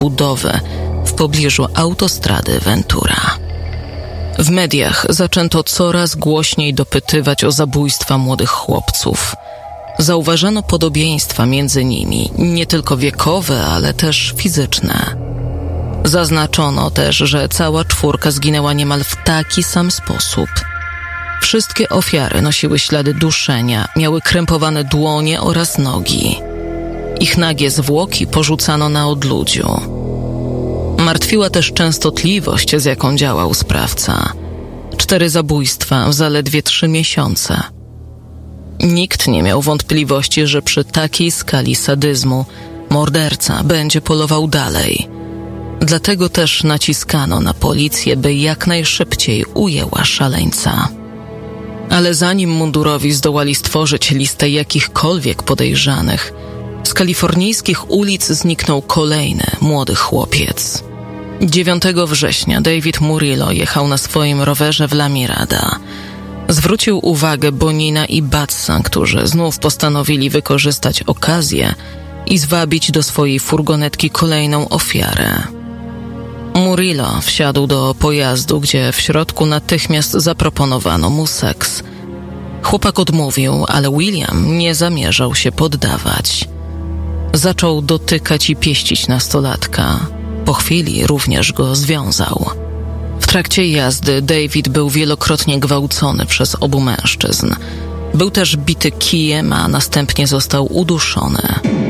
budowy w pobliżu autostrady Ventura. W mediach zaczęto coraz głośniej dopytywać o zabójstwa młodych chłopców. Zauważano podobieństwa między nimi, nie tylko wiekowe, ale też fizyczne. Zaznaczono też, że cała czwórka zginęła niemal w taki sam sposób. Wszystkie ofiary nosiły ślady duszenia, miały krępowane dłonie oraz nogi. Ich nagie zwłoki porzucano na odludziu. Martwiła też częstotliwość, z jaką działał sprawca. 4 zabójstwa w zaledwie 3 miesiące. Nikt nie miał wątpliwości, że przy takiej skali sadyzmu morderca będzie polował dalej. Dlatego też naciskano na policję, by jak najszybciej ujęła szaleńca. Ale zanim mundurowi zdołali stworzyć listę jakichkolwiek podejrzanych, z kalifornijskich ulic zniknął kolejny młody chłopiec. 9 września David Murillo jechał na swoim rowerze w La Mirada. Zwrócił uwagę Bonina i Batsa, którzy znów postanowili wykorzystać okazję i zwabić do swojej furgonetki kolejną ofiarę. Murillo wsiadł do pojazdu, gdzie w środku natychmiast zaproponowano mu seks. Chłopak odmówił, ale William nie zamierzał się poddawać. Zaczął dotykać i pieścić nastolatka. Po chwili również go związał. W trakcie jazdy David był wielokrotnie gwałcony przez obu mężczyzn. Był też bity kijem, a następnie został uduszony.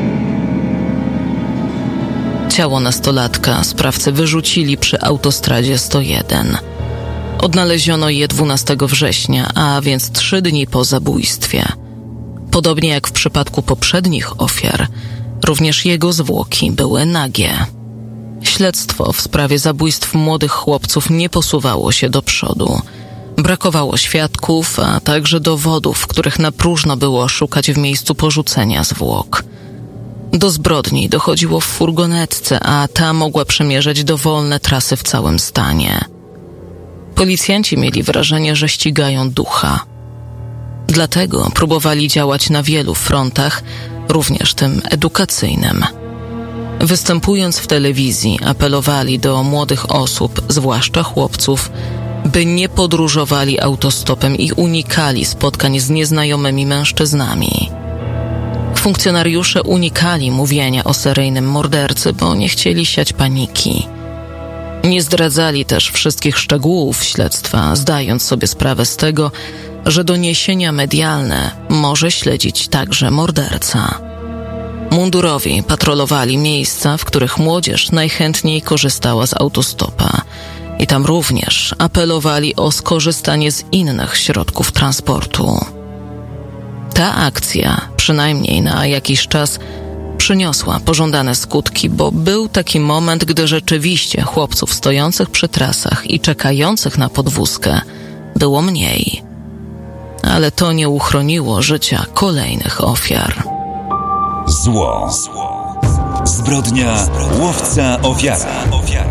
Ciało nastolatka sprawcy wyrzucili przy autostradzie 101. Odnaleziono je 12 września, a więc 3 dni po zabójstwie. Podobnie jak w przypadku poprzednich ofiar, również jego zwłoki były nagie. Śledztwo w sprawie zabójstw młodych chłopców nie posuwało się do przodu. Brakowało świadków, a także dowodów, których na próżno było szukać w miejscu porzucenia zwłok. Do zbrodni dochodziło w furgonetce, a ta mogła przemierzać dowolne trasy w całym stanie. Policjanci mieli wrażenie, że ścigają ducha. Dlatego próbowali działać na wielu frontach, również tym edukacyjnym. Występując w telewizji, apelowali do młodych osób, zwłaszcza chłopców, by nie podróżowali autostopem i unikali spotkań z nieznajomymi mężczyznami. Funkcjonariusze unikali mówienia o seryjnym mordercy, bo nie chcieli siać paniki. Nie zdradzali też wszystkich szczegółów śledztwa, zdając sobie sprawę z tego, że doniesienia medialne może śledzić także morderca. Mundurowi patrolowali miejsca, w których młodzież najchętniej korzystała z autostopa i tam również apelowali o skorzystanie z innych środków transportu. Ta akcja, przynajmniej na jakiś czas, przyniosła pożądane skutki, bo był taki moment, gdy rzeczywiście chłopców stojących przy trasach i czekających na podwózkę było mniej. Ale to nie uchroniło życia kolejnych ofiar. Zło. Zbrodnia łowca ofiara.